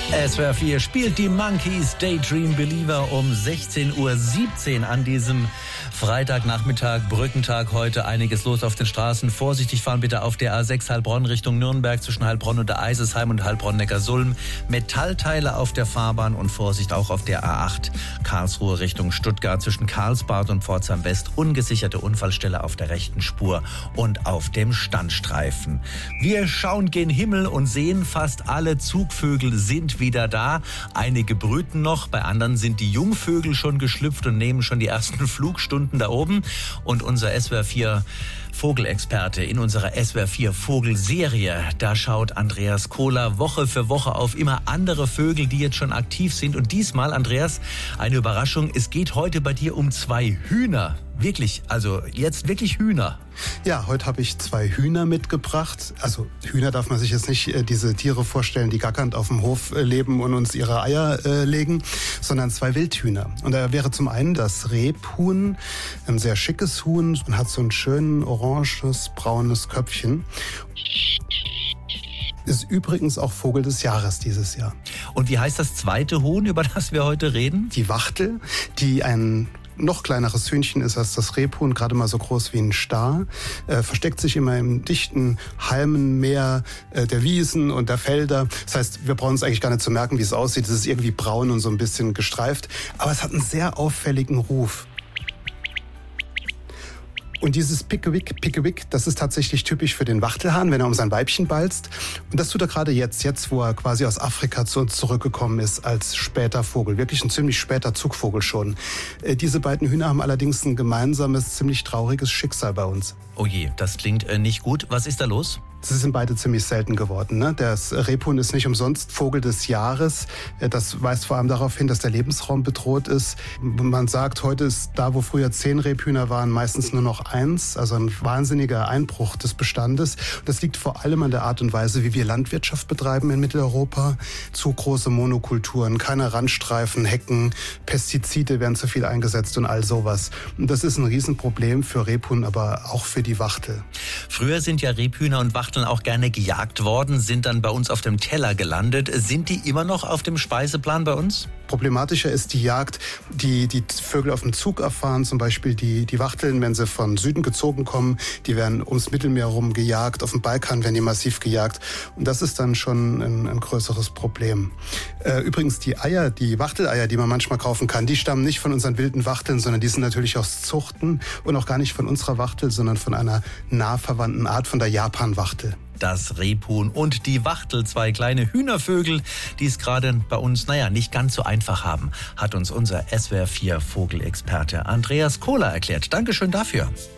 SWR 4 spielt die Monkeys Daydream Believer um 16:17 Uhr an diesem Freitagnachmittag, Brückentag heute. Einiges los auf den Straßen. Vorsichtig fahren bitte auf der A6 Heilbronn Richtung Nürnberg zwischen Heilbronn und der Eisesheim und Heilbronn-Neckarsulm. Metallteile auf der Fahrbahn und Vorsicht auch auf der A8 Karlsruhe Richtung Stuttgart zwischen Karlsbad und Pforzheim West. Ungesicherte Unfallstelle auf der rechten Spur und auf dem Standstreifen. Wir schauen gen Himmel und sehen, fast alle Zugvögel sind wieder da. Einige brüten noch, bei anderen sind die Jungvögel schon geschlüpft und nehmen schon die ersten Flugstunden da oben. Und unser SWR 4 Vogelexperte in unserer SWR 4 Vogelserie, da schaut Andreas Kohler Woche für Woche auf immer andere Vögel, die jetzt schon aktiv sind. Und diesmal, Andreas, eine Überraschung, es geht heute bei dir um 2 Hühner. Wirklich, also jetzt wirklich Hühner. Ja, heute habe ich 2 Hühner mitgebracht. Also Hühner darf man sich jetzt nicht diese Tiere vorstellen, die gackernd auf dem Hof leben und uns ihre Eier legen, sondern 2 Wildhühner. Und da wäre zum einen das Rebhuhn, ein sehr schickes Huhn und hat so ein schön oranges, braunes Köpfchen. Ist übrigens auch Vogel des Jahres dieses Jahr. Und wie heißt das zweite Huhn, über das wir heute reden? Die Wachtel, die ein noch kleineres Hühnchen ist als das Rebhuhn, gerade mal so groß wie ein Star, versteckt sich immer im dichten Halmenmeer der Wiesen und der Felder. Das heißt, wir brauchen uns eigentlich gar nicht zu merken, wie es aussieht. Es ist irgendwie braun und so ein bisschen gestreift, aber es hat einen sehr auffälligen Ruf. Und dieses Pickewick, das ist tatsächlich typisch für den Wachtelhahn, wenn er um sein Weibchen balzt. Und das tut er gerade jetzt, wo er quasi aus Afrika zu uns zurückgekommen ist als später Vogel. Wirklich ein ziemlich später Zugvogel schon. Diese beiden Hühner haben allerdings ein gemeinsames, ziemlich trauriges Schicksal bei uns. Oh je, das klingt nicht gut. Was ist da los? Sie sind beide ziemlich selten geworden. Ne? Das Rebhuhn ist nicht umsonst Vogel des Jahres. Das weist vor allem darauf hin, dass der Lebensraum bedroht ist. Man sagt, heute ist da, wo früher 10 Rebhühner waren, meistens nur noch 1. Also ein wahnsinniger Einbruch des Bestandes. Das liegt vor allem an der Art und Weise, wie wir Landwirtschaft betreiben in Mitteleuropa. Zu große Monokulturen, keine Randstreifen, Hecken, Pestizide werden zu viel eingesetzt und all sowas. Und das ist ein Riesenproblem für Rebhuhn, aber auch für die Wachtel. Früher sind ja Rebhühner und Wachteln auch gerne gejagt worden, sind dann bei uns auf dem Teller gelandet. Sind die immer noch auf dem Speiseplan bei uns? Problematischer ist die Jagd, die Vögel auf dem Zug erfahren, zum Beispiel die Wachteln, wenn sie von Süden gezogen kommen, die werden ums Mittelmeer rum gejagt, auf dem Balkan werden die massiv gejagt und das ist dann schon ein größeres Problem. Übrigens die Eier, die Wachteleier, die man manchmal kaufen kann, die stammen nicht von unseren wilden Wachteln, sondern die sind natürlich aus Zuchten und auch gar nicht von unserer Wachtel, sondern von einer nah verwandten Art, von der Japanwachtel. Das Rebhuhn und die Wachtel, 2 kleine Hühnervögel, die es gerade bei uns, nicht ganz so einfach haben, hat uns unser SWR 4 Vogelexperte Andreas Kohler erklärt. Dankeschön dafür.